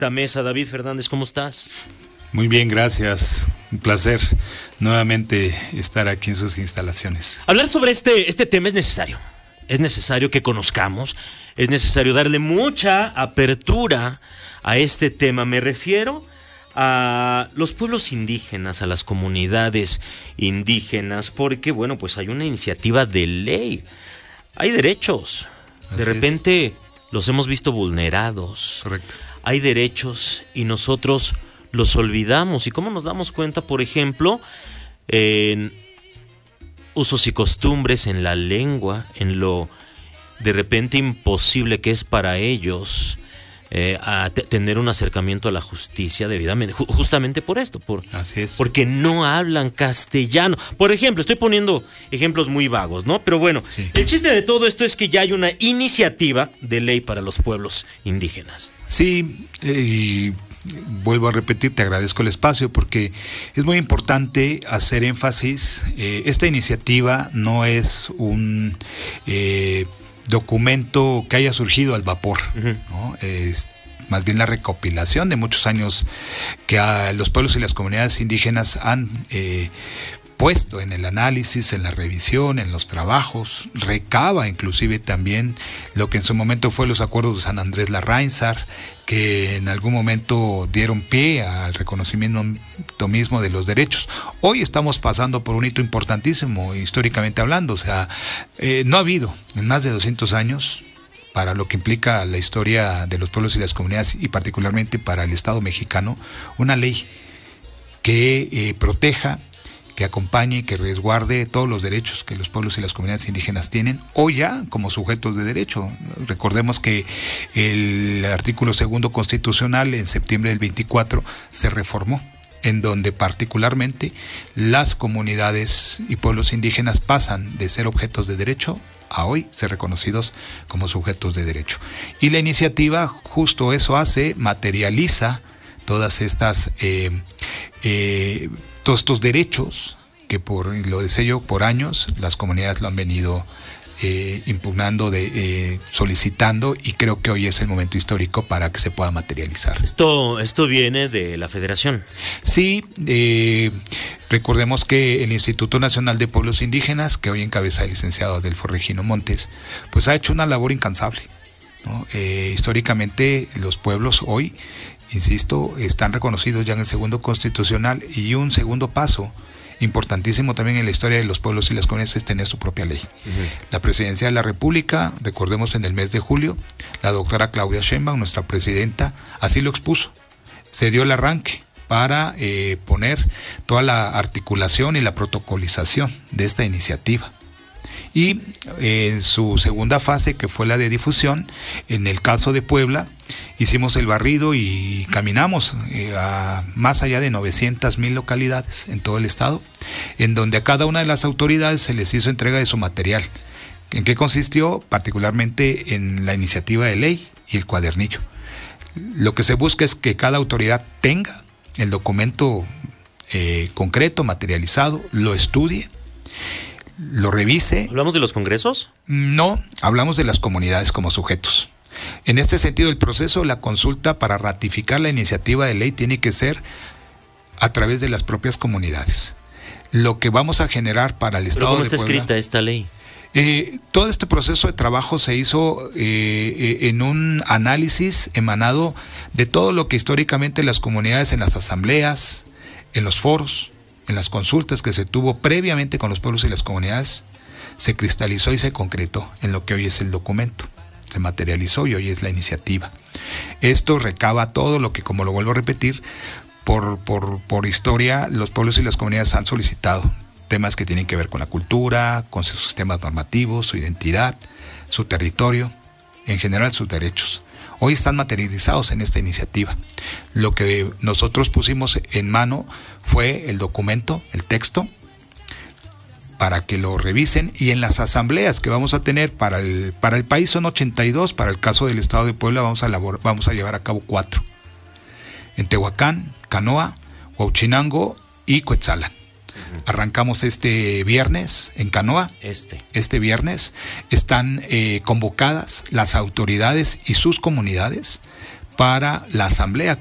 esta mesa. David Fernández, ¿cómo estás? Muy bien, gracias. Un placer nuevamente estar aquí en sus instalaciones. Hablar sobre este tema es necesario. Es necesario que conozcamos, es necesario darle mucha apertura a este tema. Me refiero a los pueblos indígenas, a las comunidades indígenas, porque, bueno, pues hay una iniciativa de ley. Hay derechos. De repente los hemos visto vulnerados. Correcto. Hay derechos y nosotros los olvidamos. ¿Y cómo nos damos cuenta? Por ejemplo, en usos y costumbres, en la lengua, en lo de repente imposible que es para ellos tener un acercamiento a la justicia debidamente, justamente por esto, Así es. porque no hablan castellano. Por ejemplo, estoy poniendo ejemplos muy vagos, ¿no? Pero bueno, sí. El chiste de todo esto es que ya hay una iniciativa de ley para los pueblos indígenas. Sí, y vuelvo a repetir, te agradezco el espacio porque es muy importante hacer énfasis. Esta iniciativa no es un documento que haya surgido al vapor, ¿no? Es más bien la recopilación de muchos años que los pueblos y las comunidades indígenas han puesto en el análisis, en la revisión, en los trabajos. Recaba inclusive también lo que en su momento fue los acuerdos de San Andrés Larrainzar, que en algún momento dieron pie al reconocimiento mismo de los derechos. Hoy estamos pasando por un hito importantísimo, históricamente hablando. O sea, no ha habido en más de 200 años, para lo que implica la historia de los pueblos y las comunidades, y particularmente para el Estado mexicano, una ley que proteja, que acompañe y que resguarde todos los derechos que los pueblos y las comunidades indígenas tienen hoy ya como sujetos de derecho. Recordemos que el artículo 2 constitucional en septiembre del 24 se reformó, en donde particularmente las comunidades y pueblos indígenas pasan de ser objetos de derecho a hoy ser reconocidos como sujetos de derecho. Y la iniciativa justo eso hace, materializa todas estas todos estos derechos que lo decía yo, por años las comunidades lo han venido impugnando, solicitando, y creo que hoy es el momento histórico para que se pueda materializar. Esto viene de la Federación. Sí, recordemos que el Instituto Nacional de Pueblos Indígenas, que hoy encabeza el licenciado Adelfo Regino Montes, pues ha hecho una labor incansable, ¿no? Históricamente los pueblos hoy, insisto, están reconocidos ya en el 2 constitucional, y un segundo paso importantísimo también en la historia de los pueblos y las comunidades es tener su propia ley. La Presidencia de la República, recordemos en el mes de julio, la doctora Claudia Sheinbaum, nuestra presidenta, así lo expuso. Se dio el arranque para poner toda la articulación y la protocolización de esta iniciativa. Y en su segunda fase, que fue la de difusión, en el caso de Puebla, hicimos el barrido y caminamos a más allá de 900,000 localidades en todo el estado, en donde a cada una de las autoridades se les hizo entrega de su material. ¿En qué consistió? Particularmente en la iniciativa de ley y el cuadernillo. Lo que se busca es que cada autoridad tenga el documento concreto, materializado, lo estudie, lo revise. ¿Hablamos de los congresos? No, hablamos de las comunidades como sujetos. En este sentido, el proceso, la consulta para ratificar la iniciativa de ley tiene que ser a través de las propias comunidades. Lo que vamos a generar para el Estado de Puebla. ¿Pero cómo está escrita esta ley? Todo este proceso de trabajo se hizo en un análisis emanado de todo lo que históricamente las comunidades en las asambleas, en los foros, en las consultas que se tuvo previamente con los pueblos y las comunidades, se cristalizó y se concretó en lo que hoy es el documento. Se materializó y hoy es la iniciativa. Esto recaba todo lo que, como lo vuelvo a repetir, por historia los pueblos y las comunidades han solicitado. Temas que tienen que ver con la cultura, con sus sistemas normativos, su identidad, su territorio, en general sus derechos. Hoy están materializados en esta iniciativa. Lo que nosotros pusimos en mano fue el documento, el texto, para que lo revisen, y en las asambleas que vamos a tener para el país son 82, para el caso del Estado de Puebla vamos a llevar a cabo 4. En Tehuacán, Canoa, Huauchinango y Cuetzalan. Arrancamos este viernes en Canoa. Este viernes están convocadas las autoridades y sus comunidades para la Asamblea